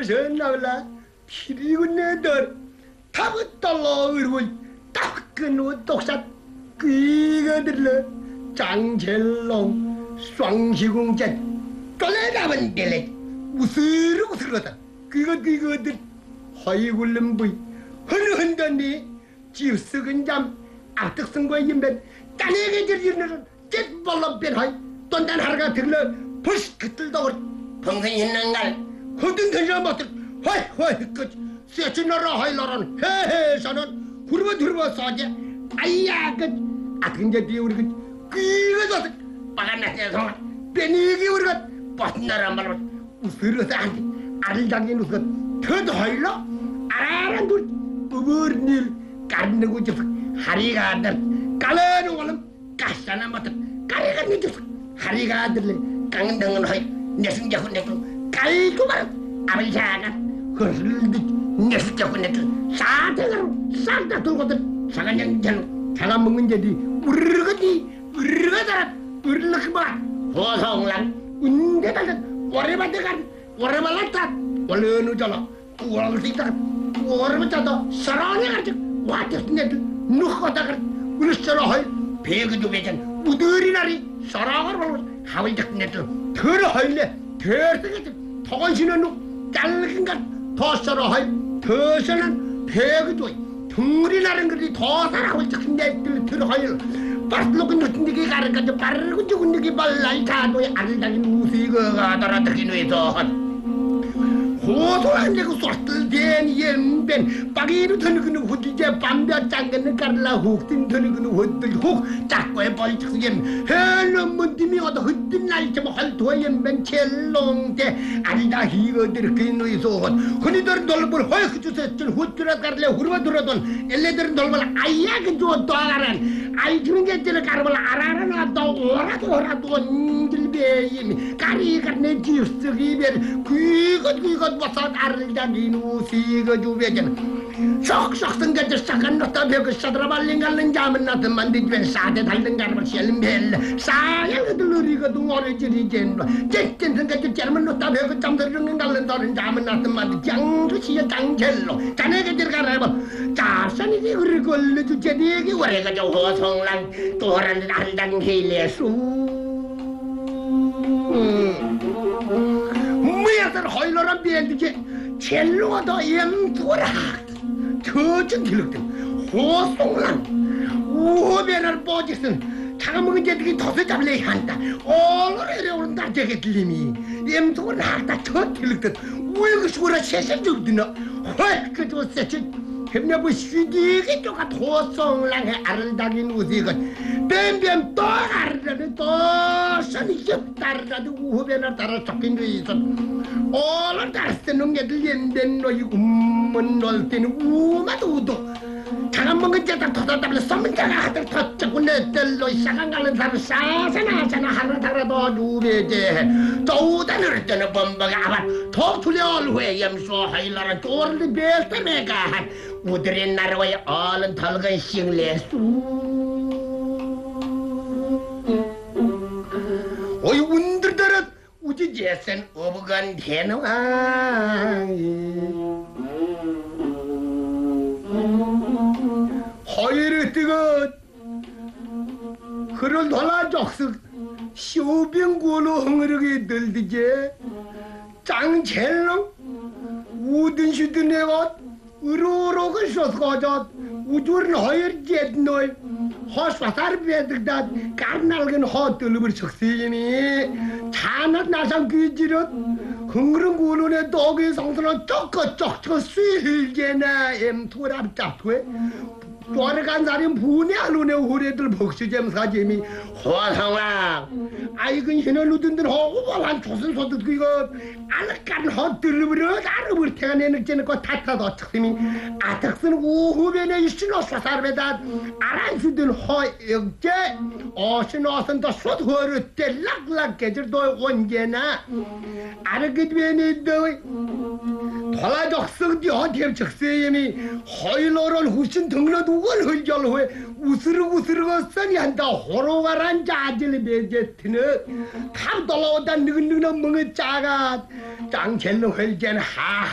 나올라 피리고 내들 타고 떨어오고 딱끈 독샷 그거들러 장젤롱双시공제 떨어나면 될래 우스르우스르다 그거들 허이굴름 부이 흔흔다니 지우스근 잠 앞득성과 임벤 따내게 들이는 깻벌로 변하이 떤단 하루가 들러 벌써 그들도 평생 있는 날 허든 던져 못들 허이 그 세치너라 하이러런 헤헤서는 후르버 사제 아이야 그 근데 뒤 우리 그거도 빠간나서 베니기 우리가 벗나라 말로 우스르다 알당이 누가 더 하이러 알아란 둘 부부르닐 간느고 저 하리가 아들 깔아는 원래 가사나 못들 깔아가 니들 하리가 아들래 강등은 하이 내승자고 내고 깔고 말 아버지가 흐르르 내승자고 내고 사대가로 싹다 들고들 사간장전 자가 먹는 제디 우르르가더라 우르르그마 호성랑 운대달다 오래바대간 오래발랐다 원래는 잘라 우월을 수 있다 오래부터도 사랑해가지고 와대스네들 누구다가 우르스라 하이 배그도 배전 우들이나리 사랑을 하위 작네들 더러 하이네 더스게들 더건시는 누 잘근가 더 써라 하이 더서는 배그도 덩어리나는 것이 더 사랑을 작네들 더러 하이 빠르고 늦은데게 가르가지고 빠르고 죽은데게 발라이 가도에 알당인 우시거가 달아들긴 위해서 호소한 데고 쏘았을 땐 옌벤 빠기로 더는 호주제 밤벼 짱근는 깔라 혹든 더는 호들 혹 짝고에 벌칙스겐 헬름 문디미 어도 흩든 날좀 헐도에 옌벤 첼롱대 아니다 히거들 그인노이소 흔히들 돌볼 허이 주세줄 호주라 깔래 후르바 들어돈 엘레들 돌볼 아이야 그저 도아가란 아이 주는 게 때를 가르볼 알아라나 또 오라도 인들베임이 까리가네 지우스기베 그것 버섯 알다긴 우시거 주베전 쏙쏙 생겨져 시작한 것도 벽을 사드라 발린 갈는 잠은 나든 만디주엔 사대 달든 가르마 셀름벨 사양들 누리거든 오래지리젠 쨌젠 생겨져 짧은 것도 벽을 잠들는 갈는 다른 잠은 나든 만디 장주시야 장젤로 자네게 들어가라 자산이지 우리 걸려주 제디에게 오래가지고 호성랑 또란 알당 힐레수 무야들 허일러란 비엔드게 젤로가 더 엠도라 저전 길럭들 호송란 우호변을 뽀지슨 차가먹은 제들이 덫을 잡을래 한다 얼얼에 오른다 저게 들림이 엠도가 나다 저 길럭들 왜 그 수고라 세상 죽드나 헐 그저 세치 햄내부 시기게 쪼가 도송랑해 아른다긴 우시건 뱀뱀 또 아르다는 또 선이 겹다르다도 우후변을 따라 쫓긴 게 있어 얼른 따랐을 놈애들 연된 너희 um문 놀 때는 우마도 우도 장안 먹은 자다 터다다블 썸문자가 하들 터쩌고 내들로 시작한 가는 사람 사사나사나 하나 달아도 유배제 쪼다늘 때는 범벅이 아발 더 tul려올 후에 염소 하일라라 쪼르리 벨때메가 한 우들의 나라와의 얼른 덜건 싱레수 어이 운들들은 우지 제센 어부간 대노아 허이를 뜨거 그를 돌아 적석 쇼병구로 흥으르게 들디제 짱젤롱 우든슈든 내가 으로로그 쇼스거자 우주는 허이를 젯노이 허스와사르 베득다 까날근 허들르블 석시니 자나 나상 귀지릇 흥그런 구론에 떡이 성스러운 쩍쩍쩍 수일제나 엠토랍 잡토에 또아르간 사람 분이 알로네 호래들 복수잼 사잼이 호성왕 아이근 희는 누든들 허우발한 조선소득 그거 알까는 허들르브르 아르브르 태가내는 째는 거 타타도 척심이 아탁슨 우후변에 이신호 사사르베다 아란수든 허역제 어신호선 더 쏟허르 때 락락 깨질도 언제나 아르기드변이 더 돌아적성디 어디에 적세임이 허일로를 후신 등로 누굴 흘절 후에 우스르고 써니 한다 호로가란 자질이 매제트는 탑 돌아오다 느긋느긋 멍을 짜가 짱젤로 흘전 하